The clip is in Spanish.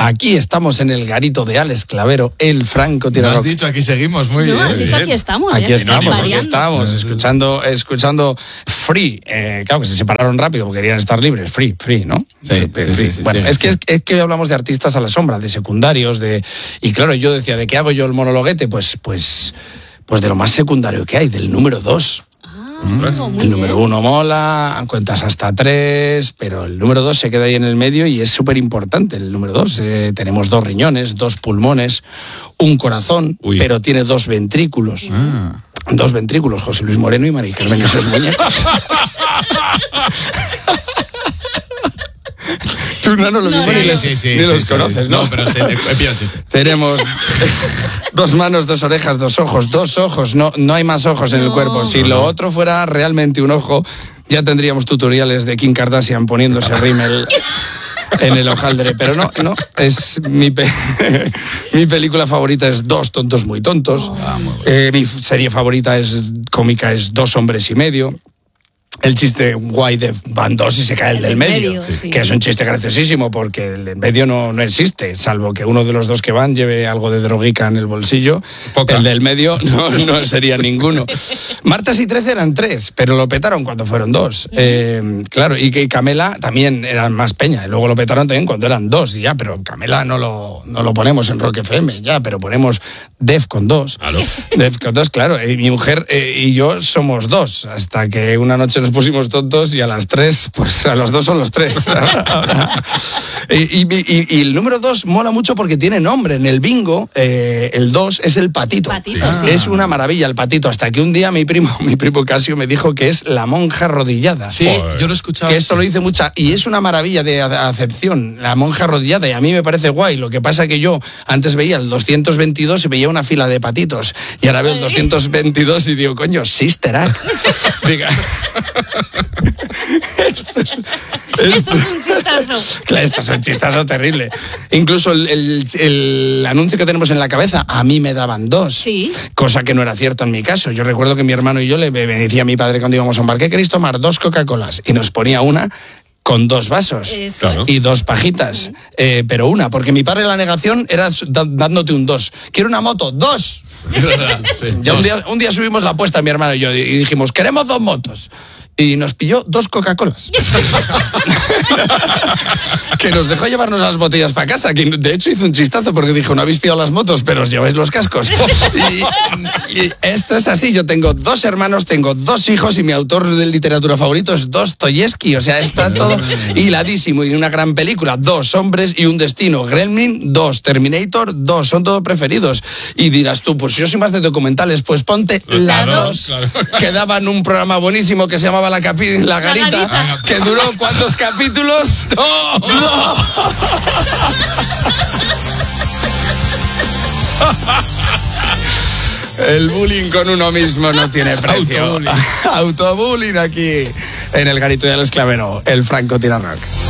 Aquí estamos en el garito de Alex Clavero, el francotirador. ¿No has dicho aquí seguimos? Muy bien. Has dicho aquí estamos. Aquí estamos, variando. escuchando Free. Claro que se separaron rápido porque querían estar libres. Free, ¿no? Sí. Bueno, es que hoy hablamos de artistas a la sombra, de secundarios, y claro, yo decía, ¿de qué hago yo el monologuete? Pues de lo más secundario que hay, del número 2. El número 1 mola, cuentas hasta 3, pero el número 2 se queda ahí en el medio y es súper importante. El número 2, tenemos 2 riñones, 2 pulmones, un corazón, pero tiene 2 ventrículos. 2 ventrículos, José Luis Moreno y Mari Carmen y sus muñecos. Tú no lo Sí, ni los conoces, ¿no? No, pero he pillado el chiste. Tenemos 2 manos, 2 orejas, 2 ojos, 2 ojos. No hay más ojos en el cuerpo. Si lo otro fuera realmente un ojo, ya tendríamos tutoriales de Kim Kardashian poniéndose rímel en el hojaldre. Pero no. Es mi película favorita es 2 tontos muy tontos. Mi serie favorita cómica es 2 hombres y medio. El chiste guay de van 2 y se cae el del medio, sí. Que es un chiste graciosísimo porque el del medio no existe, salvo que uno de los 2 que van lleve algo de droguica en el bolsillo. El del medio no sería ninguno. Martas y 13 eran 3, pero lo petaron cuando fueron 2. Claro, y que Camela también eran más peña, y luego lo petaron también cuando eran 2, y ya, pero Camela no lo ponemos en Rock FM, ya, pero ponemos Def con 2. Def con 2, claro, y mi mujer y yo somos 2, hasta que una noche nos pusimos tontos y a las 3, pues a los 2 son los 3. y el número 2 mola mucho porque tiene nombre. En el bingo, el 2 es el patito. Sí. Es una maravilla el patito, hasta que un día mi primo Casio me dijo que es la monja arrodillada. Sí, yo lo he escuchado. Que esto lo dice mucha, y es una maravilla de acepción, la monja arrodillada, y a mí me parece guay. Lo que pasa que yo antes veía el 222 y veía una fila de patitos, y ahora veo el 222 y digo, coño, Sister Act. Diga. Esto es un chistazo. Claro, esto es un chistazo terrible. Incluso el anuncio que tenemos en la cabeza, a mí me daban 2. Sí. Cosa que no era cierto en mi caso. Yo recuerdo que mi hermano y yo me decía a mi padre cuando íbamos a un bar, ¿qué queréis tomar? 2 Coca-Colas. Y nos ponía una con 2 vasos. Claro. Y 2 pajitas. Pero una, porque mi padre la negación era dándote un 2. Quiero una moto, 2. Sí, Ya un día subimos la apuesta, mi hermano y yo, y dijimos, queremos 2 motos. Y nos pilló 2 Coca-Colas. Que nos dejó llevarnos las botellas para casa. Que de hecho hizo un chistazo porque dijo, no habéis pillado las motos, pero os lleváis los cascos. Y esto es así. Yo tengo 2 hermanos, tengo 2 hijos y mi autor de literatura favorito es Dostoyevsky. O sea, está todo hiladísimo. Y una gran película. 2 hombres y un destino. Gremlin, 2. Terminator, 2. Son todos preferidos. Y dirás tú, pues yo soy más de documentales. Pues ponte la 2. Claro. Que daban un programa buenísimo que se llamaba La Garita. Que duró ¿cuántos capítulos? ¡No! El bullying con uno mismo no tiene precio. Autobullying aquí en el garito de Alex Clavero, el francotirador.